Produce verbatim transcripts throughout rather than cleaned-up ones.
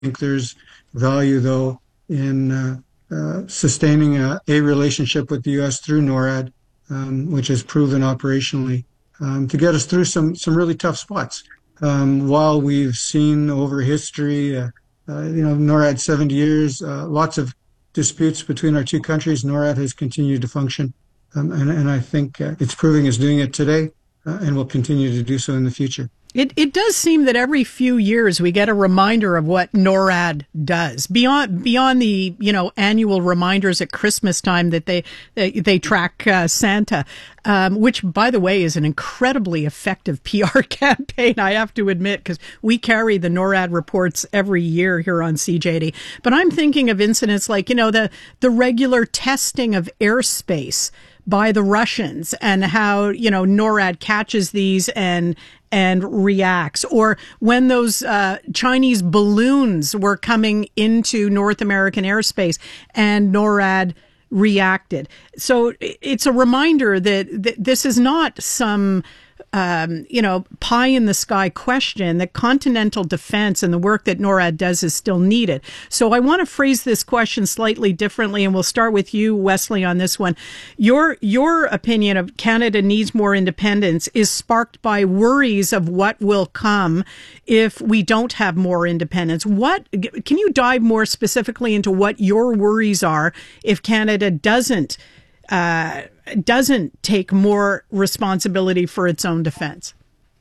think there's value, though, in uh, uh, sustaining a, a relationship with the U S through NORAD, um, which has proven operationally um, to get us through some some really tough spots. Um, while we've seen over history, uh, uh, you know, NORAD seventy years, uh, lots of disputes between our two countries, NORAD has continued to function, um, and, and I think uh, it's proving it's doing it today, uh, and will continue to do so in the future. It it does seem that every few years we get a reminder of what NORAD does beyond beyond the you know annual reminders at Christmas time that they they, they track uh, Santa, um, which by the way is an incredibly effective P R campaign, I have to admit, because we carry the NORAD reports every year here on C J D. But I'm thinking of incidents like you know the the regular testing of airspace by the Russians and how, you know, NORAD catches these and and reacts, or when those uh, Chinese balloons were coming into North American airspace and NORAD reacted. So it's a reminder that, that this is not some Um, you know, pie in the sky question, that continental defense and the work that NORAD does is still needed. So I want to phrase this question slightly differently, and we'll start with you, Wesley, on this one. Your, your opinion of Canada needs more independence is sparked by worries of what will come if we don't have more independence. What, can you dive more specifically into what your worries are if Canada doesn't Uh, doesn't take more responsibility for its own defense?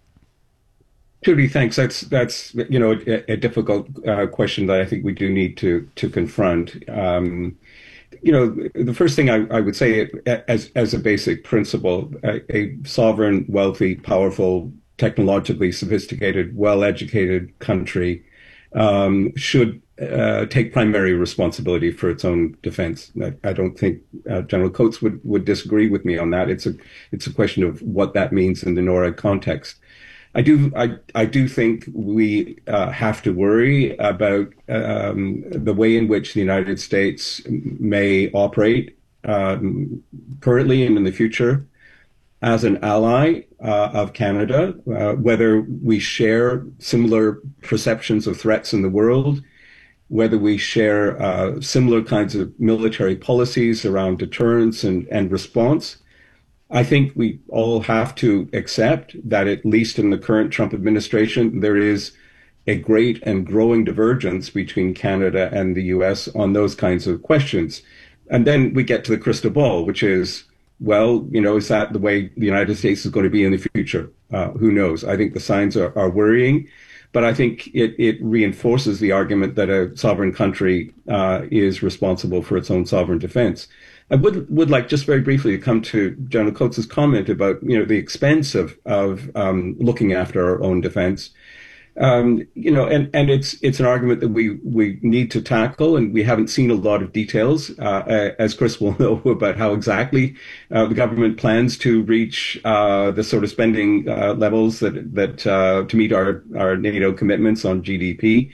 Judy, thanks. That's that's you know a, a difficult uh, question that I think we do need to to confront. Um, you know, the first thing I, I would say, as as a basic principle, a, a sovereign, wealthy, powerful, technologically sophisticated, well-educated country um, should Uh, take primary responsibility for its own defense. I, I don't think uh, General Coates would, would disagree with me on that. It's a it's a question of what that means in the NORAD context. I do I I do think we uh, have to worry about um, the way in which the United States may operate um, currently and in the future as an ally uh, of Canada, uh, whether we share similar perceptions of threats in the world, whether we share uh, similar kinds of military policies around deterrence and, and response. I think we all have to accept that, at least in the current Trump administration, there is a great and growing divergence between Canada and the U S on those kinds of questions. And then we get to the crystal ball, which is, well, you know, is that the way the United States is going to be in the future? Uh, who knows? I think the signs are, are worrying. But I think it, it reinforces the argument that a sovereign country uh, is responsible for its own sovereign defense. I would would like just very briefly to come to General Coates's comment about you know the expense of of um, looking after our own defense. Um, you know, and, and it's it's an argument that we, we need to tackle, and we haven't seen a lot of details, uh, as Chris will know, about how exactly uh, the government plans to reach uh, the sort of spending uh, levels that that uh, to meet our, our NATO commitments on G D P.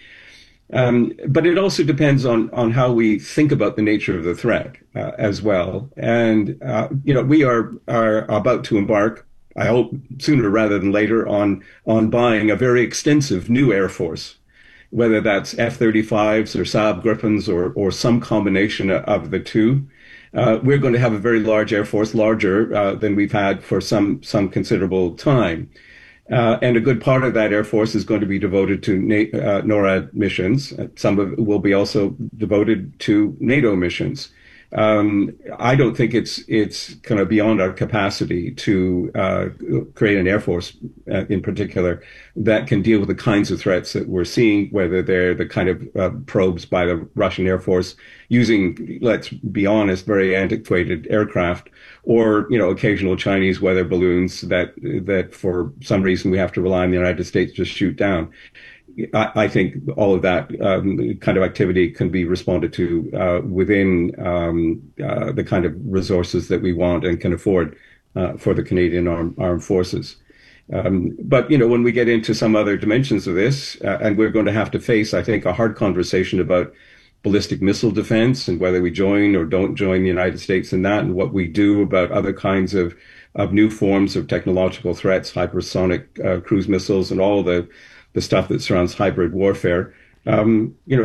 Um, but it also depends on on how we think about the nature of the threat uh, as well. And uh, you know, we are are about to embark, I hope sooner rather than later, on on buying a very extensive new Air Force, whether that's F thirty-fives or Saab Griffins or or some combination of the two. Uh, we're going to have a very large Air Force, larger uh, than we've had for some some considerable time. Uh, and a good part of that Air Force is going to be devoted to Na- uh, NORAD missions. Some of it will be also devoted to NATO missions. Um, I don't think it's it's kind of beyond our capacity to uh, create an Air Force, uh, in particular, that can deal with the kinds of threats that we're seeing, whether they're the kind of uh, probes by the Russian Air Force using, let's be honest, very antiquated aircraft, or you know, occasional Chinese weather balloons that that for some reason we have to rely on the United States to shoot down. I, I think all of that um, kind of activity can be responded to uh, within um, uh, the kind of resources that we want and can afford uh, for the Canadian armed, armed forces. Um, but, you know, when we get into some other dimensions of this, uh, and we're going to have to face, I think, a hard conversation about ballistic missile defense and whether we join or don't join the United States in that, and what we do about other kinds of, of new forms of technological threats, hypersonic uh, cruise missiles, and all the the stuff that surrounds hybrid warfare. um, you know,